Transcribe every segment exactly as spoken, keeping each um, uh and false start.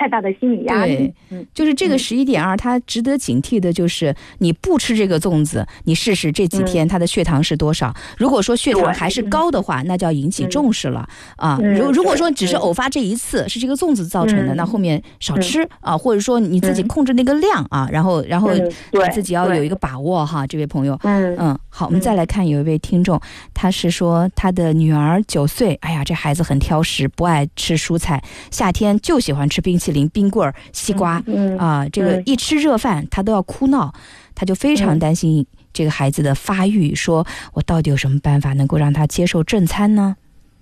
太大的心理压力。 对，就是这个十一点二，它值得警惕的就是你不吃这个粽子，你试试这几天它的血糖是多少。如果说血糖还是高的话，那就要引起重视了啊。如如果说只是偶发这一次是这个粽子造成的，那后面少吃啊，或者说你自己控制那个量啊，然后然后你自己要有一个把握哈，这位朋友。嗯嗯，好，我们再来看有一位听众，他是说他的女儿九岁，哎呀，这孩子很挑食，不爱吃蔬菜，夏天就喜欢吃冰淇淋、冰棍、西瓜啊，这个一吃热饭他都要哭闹，他就非常担心这个孩子的发育，说我到底有什么办法能够让他接受正餐呢？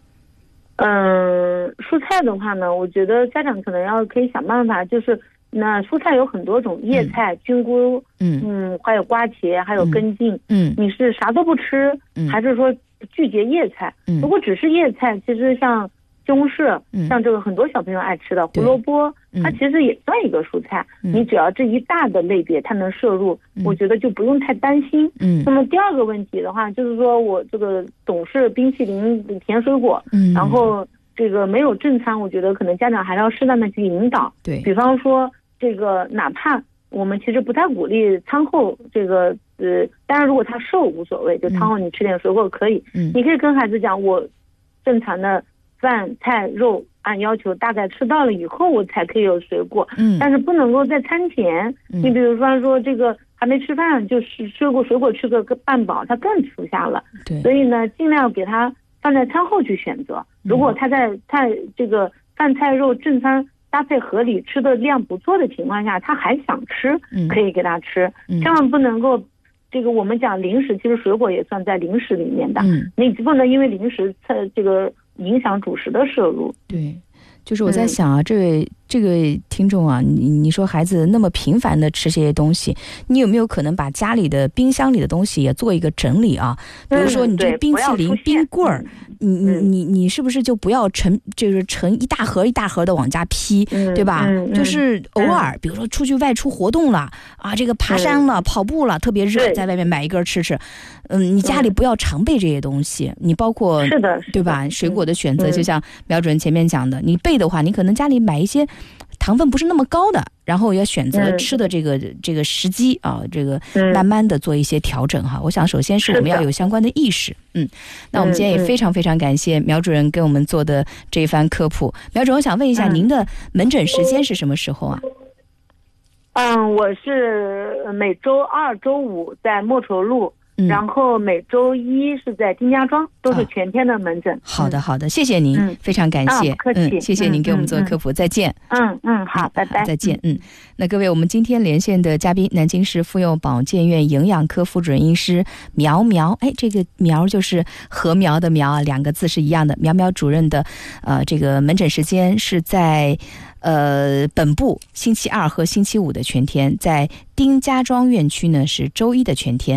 嗯，蔬菜的话呢，我觉得家长可能要可以想办法，就是那蔬菜有很多种，叶菜、菌菇，嗯嗯，还有瓜茄，还有根茎，嗯，你是啥都不吃，嗯，还是说拒绝叶菜？嗯，如果只是叶菜，其实像西红柿，嗯，像这个很多小朋友爱吃的胡萝卜，它其实也算一个蔬菜。嗯，你只要这一大的类别它能摄入，嗯，我觉得就不用太担心。嗯，那么第二个问题的话，就是说我这个总是冰淇淋、甜水果，嗯，然后这个没有正餐，我觉得可能家长还要适当的去引导。对，比方说这个哪怕我们其实不太鼓励餐后这个呃，当然如果他瘦无所谓，就餐后你吃点水果可以。嗯，你可以跟孩子讲，我正常的饭菜肉按要求大概吃到了以后，我才可以有水果。嗯，但是不能够在餐前。嗯，你比如说说这个还没吃饭就是吃过水果吃个半饱，他更吃不下了。对，所以呢，尽量给他放在餐后去选择。如果他在菜这个饭菜肉正餐搭配合理，吃的量不错的情况下，他还想吃，可以给他吃。嗯，千万不能够这个我们讲零食，其实水果也算在零食里面的。嗯，你不能因为零食菜这个影响主食的摄入。对，就是我在想啊，嗯，这位这个听众啊，你你说孩子那么频繁的吃这些东西，你有没有可能把家里的冰箱里的东西也做一个整理啊？比如说你这冰淇淋、冰棍儿，你你你你是不是就不要成就是成一大盒一大盒的往家批，嗯，对吧？嗯，就是偶尔，嗯，比如说出去外出活动了啊，这个爬山了、嗯、跑步了，特别热，在外面买一根吃吃。嗯，你家里不要常备这些东西，嗯，你包括是的，对吧？水果的选择，嗯，就像苗主任前面讲的，你备的话，你可能家里买一些糖分不是那么高的，然后要选择吃的这个，嗯，这个时机啊，这个慢慢的做一些调整哈。我想首先是我们要有相关的意识。嗯，那我们今天也非常非常感谢苗主任给我们做的这一番科普。苗主任，我想问一下，嗯，您的门诊时间是什么时候啊？嗯，我是每周二、周五在莫愁路。嗯，然后每周一是在丁家庄，都是全天的门诊。哦，好的好的，谢谢您，嗯，非常感谢，哦，客气，嗯，谢谢您给我们做科普，嗯，再见。嗯嗯，好，拜拜，再见。嗯，那各位，我们今天连线的嘉宾，南京市妇幼保健院营养科副主任医师苗苗，哎，这个苗就是禾苗的苗啊，两个字是一样的。苗苗主任的，呃，这个门诊时间是在。呃，本部星期二和星期五的全天，在丁家庄院区呢是周一的全天。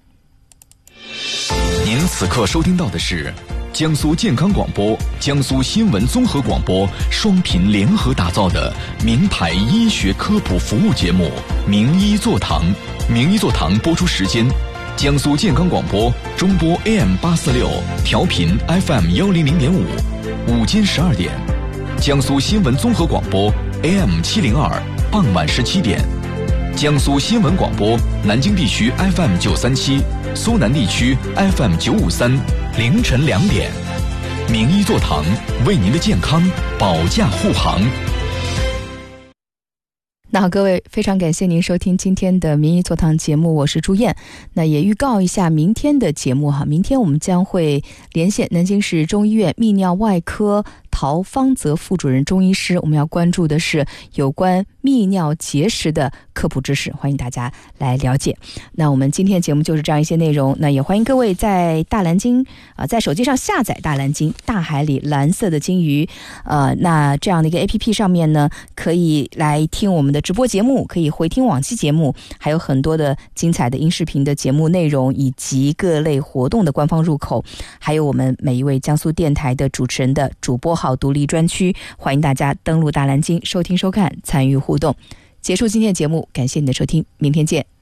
您此刻收听到的是江苏健康广播、江苏新闻综合广播双频联合打造的名牌医学科普服务节目《名医座堂》。名医座堂播出时间：江苏健康广播中波 A M 八四六，调频 F M 幺零零点五，午间十二点；江苏新闻综合广播 A M 七零二，傍晚十七点；江苏新闻广播南京地区 F M 九三七，苏南地区 F M 九五三，凌晨两点。名医座堂为您的健康保驾护航。 那好，各位，非常感谢您收听今天的名医座堂节目，我是朱燕。那也预告一下明天的节目哈，明天我们将会连线南京市中医院泌尿外科陶方泽副主任中医师，我们要关注的是有关泌尿结石的科普知识，欢迎大家来了解。那我们今天的节目就是这样一些内容，那也欢迎各位在大蓝鲸啊、呃，在手机上下载大蓝鲸，大海里蓝色的鲸鱼，呃，那这样的一个 A P P 上面呢，可以来听我们的直播节目，可以回听往期节目，还有很多的精彩的音视频的节目内容，以及各类活动的官方入口，还有我们每一位江苏电台的主持人的主播号独立专区，欢迎大家登录大蓝鲸收听收看参与互动。结束今天的节目，感谢你的收听，明天见。